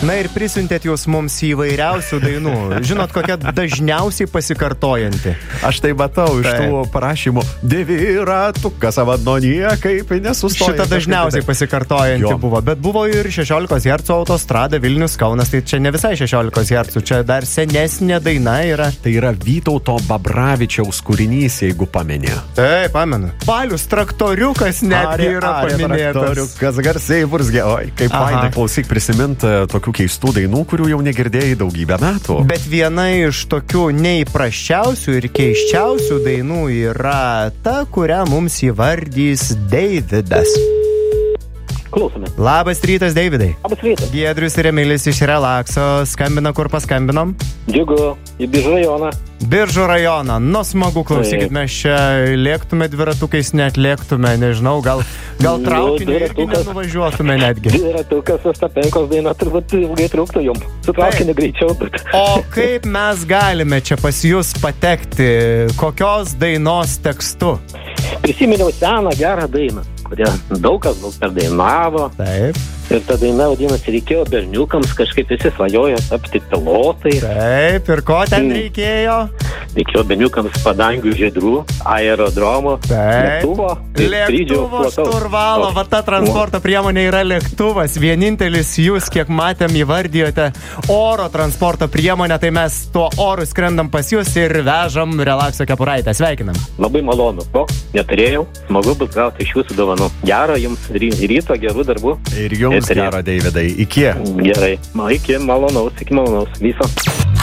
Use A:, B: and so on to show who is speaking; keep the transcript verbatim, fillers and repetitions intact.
A: Na ir prisiuntėt jūs mums įvairiausių dainų. Žinot, kokia dažniausiai pasikartojanti?
B: Aš tai matau iš tų parašymų. Dėvi ratuką savadno niekaip nesustoja.
A: Šita dažniausiai pasikartojanti jo. Buvo. Bet buvo ir šešiolikos hercų autostrada Vilnius Kaunas. Tai čia ne visai šešiolikos hercų. Čia dar senesnė daina yra.
B: Tai yra Vytauto Babravičiaus kūrinys, jeigu pamenė.
A: Taip, pamenu. Balius traktoriukas netgi yra paminėtas.
B: Traktoriukas garsiai burzgė. Oi, kaip fainai, klausyk prisimint tokių keistų dainų, kurių jau negirdėjai daugybę metų.
A: Bet viena iš tokių neįprasčiausių ir keiščiausių dainų yra ta, kurią mums įvardys Deividas.
C: Klausome.
A: Labas rytas, Deividai.
C: Labas rytas.
A: Giedrius ir Emilis iš Relakso. Skambina, kur paskambinom?
C: Džiugu, į Biržų rajoną.
A: Biržų rajoną. Nu, smagu, klausykit, mes čia lėktume dviratukais, net lėktume, nežinau, gal, gal traukiniu irgi nenuvažiuotume netgi.
C: Dviratukas, Ostapenkos daina turbūt ilgai trūktų jum. Su traukiniu greičiau. Bet...
A: O kaip mes galime čia pas jūs patekti? Kokios dainos tekstu?
C: Prisiminiau seną gerą dainą, kurią daug kas daug per dainavo.
A: Taip.
C: Ir ta daina vadinasi, reikėjo berniukams kažkaip visi svajojo tapti pilotai.
A: Taip, ir ko ten reikėjo?
C: Reikėjo berniukams padangių žiedrų, aerodromo,
A: taip.
C: Lėktuvo.
A: Lėktuvo šturvalo, va ta transporto priemonė yra lėktuvas. Vienintelis jūs, kiek matėm, įvardijote oro transporto priemonę, tai mes tuo oru skrendam pas jūs ir vežam Relakso kepuraitę. Sveikinam.
C: Labai malonu. O, neturėjau. Smagu bus gauti iš jūsų dovanų. Gero jums ryto, gerų darbų.
B: Ir jums gero, Deividai. Iki.
C: Gerai. Ma, iki malonaus, iki malonaus. Viso.